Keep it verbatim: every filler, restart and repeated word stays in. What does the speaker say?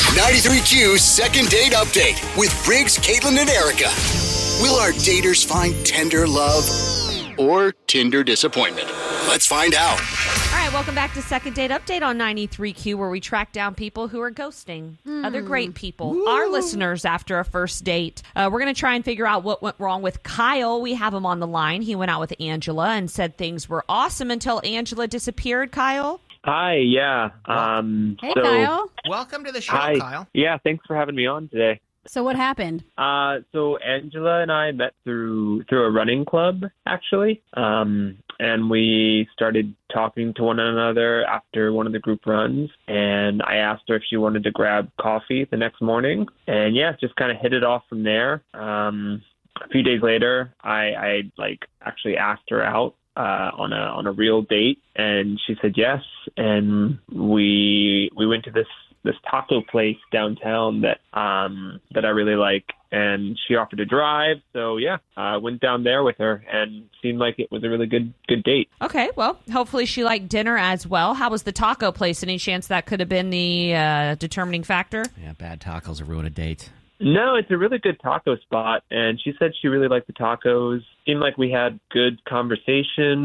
ninety-three Q's second date update with Briggs, Caitlin, and Erica. Will our daters find tender love or Tinder disappointment? Let's find out. All right, welcome back to Second Date Update on ninety-three Q, where we track down people who are ghosting mm. other great people, Woo. our listeners after a first date. Uh, we're going to try and figure out what went wrong with Kyle. We have him on the line. He went out with Angela and said things were awesome until Angela disappeared. Kyle? Hi, yeah. Um, hey, so, Kyle. Welcome to the show, hi. Kyle. Yeah, thanks for having me on today. So what happened? Uh, so Angela and I met through through a running club, actually, um, and we started talking to one another after one of the group runs. And I asked her if she wanted to grab coffee the next morning, and yeah, just kind of hit it off from there. Um, a few days later, I, I like actually asked her out uh, on a on a real date, and she said yes, and we we went to this. this taco place downtown that um that I really like, and she offered to drive. So yeah, I uh, went down there with her and seemed like it was a really good good date. Okay, well, hopefully she liked dinner as well. How was the taco place? Any chance that could have been the uh, determining factor? Yeah, bad tacos will ruin a date. No, it's a really good taco spot, and she said she really liked the tacos. Seemed like we had good conversation.